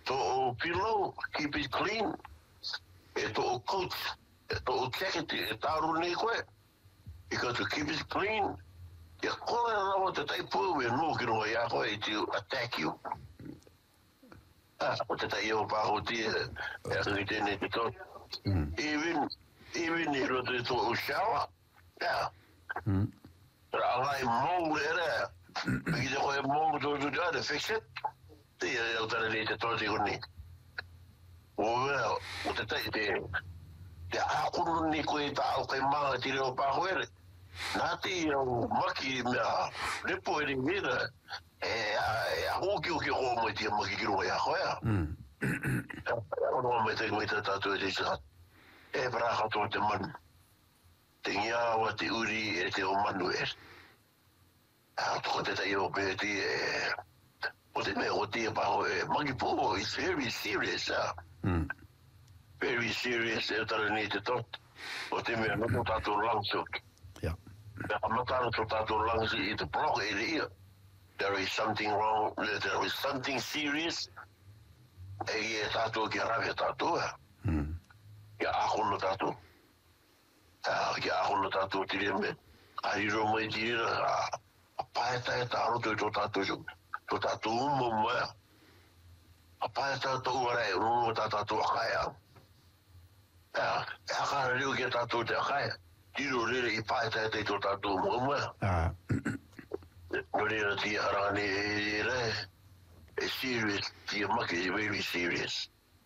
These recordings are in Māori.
to pillow, keep it clean. To coat, to jacket, taru ni koe. Because to keep it clean, you call it around the type of we no kino ya koe to attack you. O te tai o paho tia, e kuri tēne te tō. Even i roto i tō o shower, yeah. Ra alai mou le rea, piki te koe mou tō tō tō, to fix it. Te e au tana le te tō te koni. O te tai te akuru ni koe tā au kai maa ti reo paho ere. Nā te au maki mea repo ere mera, hoki o mai tia maki ki roa ia koea. Ono mai te tātou e te sahat. E para katoa te manu. Te ngia wa te uri e te o manu e. Toko te tai o pe te o te mea o te paho e maki po, it's very serious. Very serious e tara ni te tot. O te mea noto tātou langsok. Matano to tātou langsi i te block e rea. There is something wrong, there is something serious. E tātou ki rawe tātou. Kia ahono tātou. Kia ahono tātou tiri me. Ariro mai tira, a paeta e tāroto i tō tātou. Tō tātou umu mea. A paeta tō uarei, umu tātou akaya. E akara reo kia tātou te akaya. Tiro rere i paeta e te tō tātou umu mea. Nōreira tia arane e re, serious, tia maki e very serious.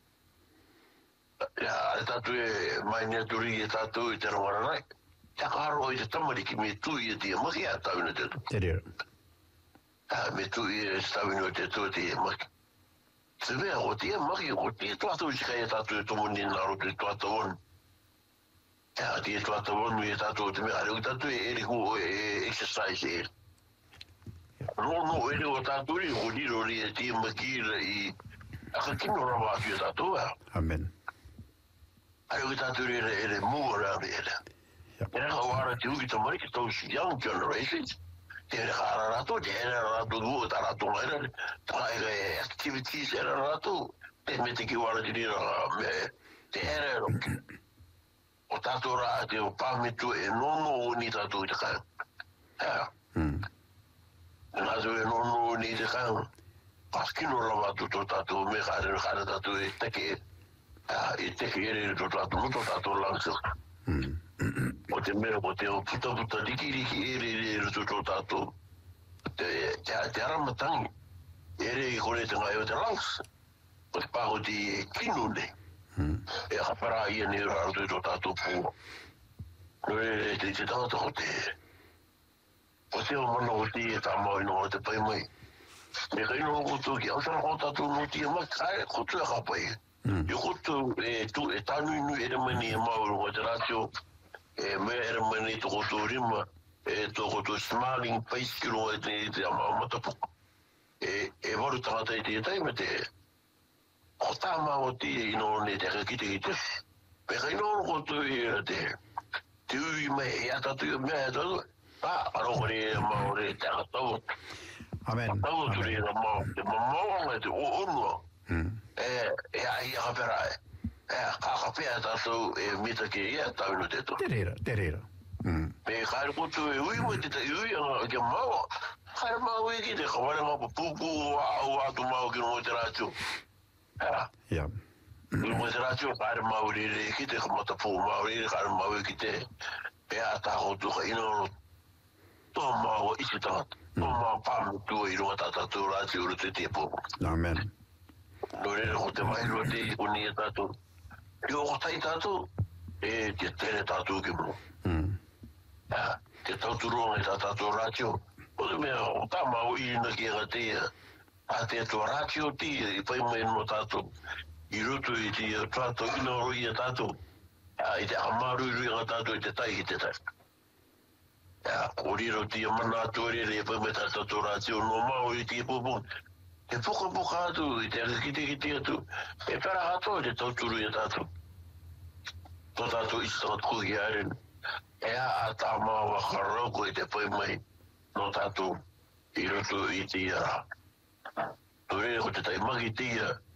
E tātou e mai nea turi e tātou i te rawaranai. Tia karo i te tamariki me tui e tia maki a tawina te tu. Te reo. Me tui e tawina te tu e tia maki. Te mea o tia maki, o tia tuatou i sikai e tātou e tomoni naro te tuatou on. Tia tuatou on e tātou te mea, areu tātou e riku e exercise e. No, ele o taturi o liro ri e tia makira i akakino rawa atu e tatua. Amen. Ai o taturi ele mua rawe ele. Ele kawara te uki tamari ki those young generations. Te ele kara rato, te ele rato ua ta rato maira. Ta ele activities ele rato. Te me te ki wara te rira me te ele roki. O tatura te o pamitu e nono o ni tatu i te kai. Nā tu e nono ni te kau. Paskino rawa tu tō tātou me kare tātou e teke. I teke ere tō tātou, no tō tātou langsok. O te mea, o te o puta riki ere tō tātou. Te aramatangi. Ere i kore te ngai o te langs. O te pāho te kino ne. E hapara ia ni raro tō tātou pō. No e te tātou o te... O te o mana o te e tā mai no o te pai mai. Me kai no o tō ki autara o tātou no tia mai, kai kotu e kapai. I kotu e tu e tānu inu ere mani e mauru o te ratio. E mea ere mani tō koto rima. E tō koto smiling face kiro e te matapuku. E waru tangata i te tai me te. O tā mā o te ino ne te kakite. Me kai no o koto e te. Te ui mai e atatu e mea e tātou. Arokore e maore te akatau. Amen. Akatau turi e mao. Te mamaonga te o onua. E ai akapera e. E kakapea tātou e mita ke ia tawino te to. Te reira. Me kaere kotu e ui mo te tai ui anga ke maua. Kaere mau e ki te kaware ngā pupu au atu mau ki no te rātiu. Ja. No te rātiu kaere mau rere ki te kamatapu mau rere kaere mau e ki te. E a tākotu ka ino tō māua isi tangata. Tō māua pāmutua i runga tātou rāti uru te te pōpō. Amen. Nō rere ko te mairua te i koni e tātou. I o tai tātou, e te tere tātou ki mō. Te tauturonga i tātou rātio. O te mea, o tā māua i rina ki anga te a te atua rātio te i pai mai no tātou. I rutu i te tātou ina roi a tātou. I te amaru i rui anga tātou i te tai ki te tai. Koriro tia mana ature re pa me tātou rātio no mau i tia pōpō. Te puka atu, i te akakite atu. E pera hato te tauturu i tātou. Tō tātou istangat kuhi aren. E a tā māua karauko i te pai mai no tātou i roto i tia. Tō re ko te tai magi tia.